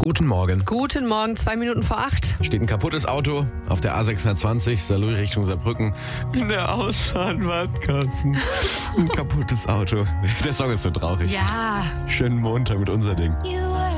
Guten Morgen. Guten Morgen, 2 Minuten vor 8. Steht ein kaputtes Auto auf der A620, Saarlouis Richtung Saarbrücken. In der Ausfahrt Wattkatzen. Ein kaputtes Auto. Der Song ist so traurig. Ja. Schönen Montag mit unser Ding. You were